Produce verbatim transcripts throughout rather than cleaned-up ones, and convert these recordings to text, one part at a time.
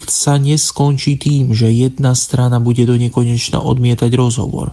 konflikt sa neskončí tým, že jedna strana bude do nekonečna odmietať rozhovor.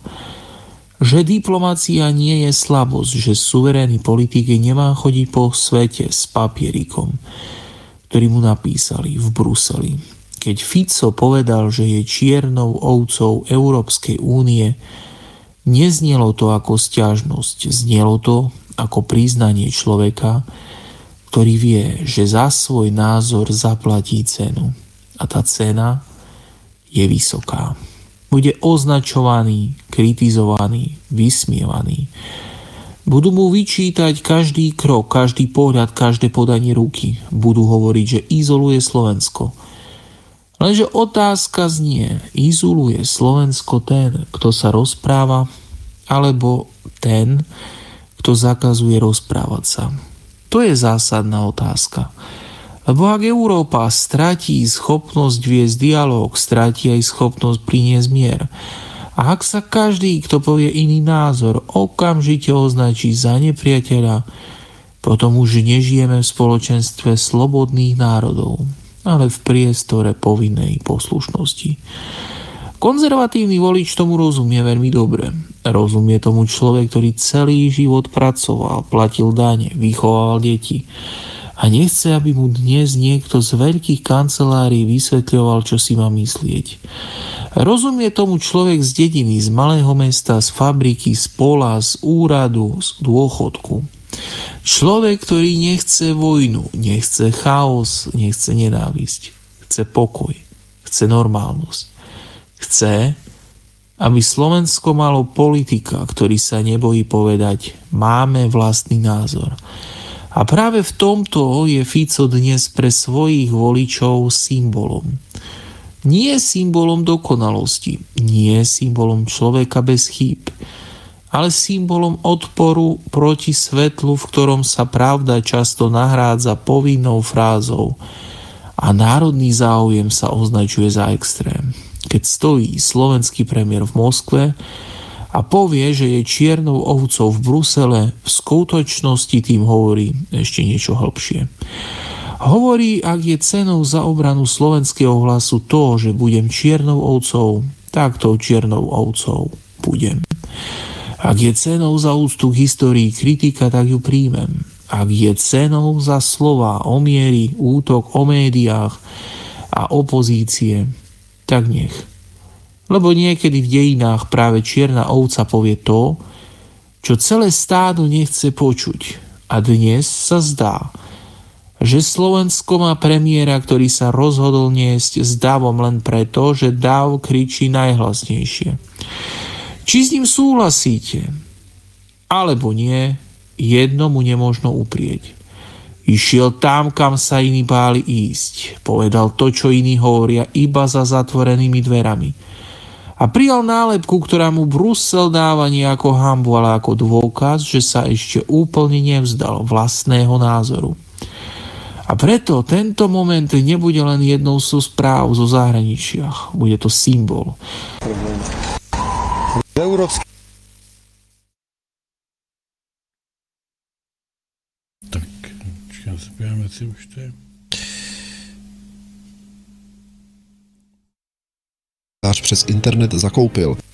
Že diplomacia nie je slabosť, že suverénny politik nemá chodiť po svete s papierikom, ktorý mu napísali v Bruseli. Keď Fico povedal, že je čiernou ovcou Európskej únie, neznelo to ako sťažnosť, znelo to ako priznanie človeka, ktorý vie, že za svoj názor zaplatí cenu. A tá cena je vysoká. Bude označovaný, kritizovaný, vysmievaný. Budú mu vyčítať každý krok, každý pohľad, každé podanie ruky. Budú hovoriť, že izoluje Slovensko. Lenže otázka znie, izoluje Slovensko ten, kto sa rozpráva, alebo ten, kto zakazuje rozprávať sa? To je zásadná otázka. Lebo ak Európa stratí schopnosť viesť dialóg, stratí aj schopnosť priniesť mier. A ak sa každý, kto povie iný názor, okamžite označí za nepriateľa, potom už nežijeme v spoločenstve slobodných národov, ale v priestore povinnej poslušnosti. Konzervatívny volič tomu rozumie veľmi dobre. Rozumie tomu človek, ktorý celý život pracoval, platil dane, vychovával deti a nechce, aby mu dnes niekto z veľkých kancelárií vysvetľoval, čo si má myslieť. Rozumie tomu človek z dediny, z malého mesta, z fabriky, z pola, z úradu, z dôchodku. Človek, ktorý nechce vojnu, nechce chaos, nechce nenávisť. Chce pokoj, chce normálnosť. Chce, aby Slovensko malo politika, ktorý sa nebojí povedať, máme vlastný názor. A práve v tomto je Fico dnes pre svojich voličov symbolom. Nie symbolom dokonalosti, nie symbolom človeka bez chýb, ale symbolom odporu proti svetlu, v ktorom sa pravda často nahrádza povinnou frázou a národný záujem sa označuje za extrém. Keď stojí slovenský premiér v Moskve a povie, že je čiernou ovcou v Brusele, v skutočnosti tým hovorí ešte niečo hlbšie. Hovorí, ak je cenou za obranu slovenského hlasu to, že budem čiernou ovcou, tak tou čiernou ovcou budem. Ak je cenou za úctu k histórii kritika, tak ju príjmem. Ak je cenou za slova o miery, útok o médiách a opozície, tak nech. Lebo niekedy v dejinách práve čierna ovca povie to, čo celé stádo nechce počuť. A dnes sa zdá, že Slovensko má premiéra, ktorý sa rozhodol niesť s davom len preto, že dav kričí najhlasnejšie. Či s ním súhlasíte, alebo nie, jednomu nemožno uprieť. Išiel tam, kam sa iní báli ísť. Povedal to, čo iní hovoria, iba za zatvorenými dverami. A prijal nálepku, ktorá mu Brusel dáva nie ako hanbu, ale ako dôkaz, že sa ešte úplne nevzdal vlastného názoru. A preto tento moment nebude len jednou zo správ zo zahraničia. Bude to symbol. Európsky. Tak, čekám sa, pojďme si už to je. Přes internet zakoupil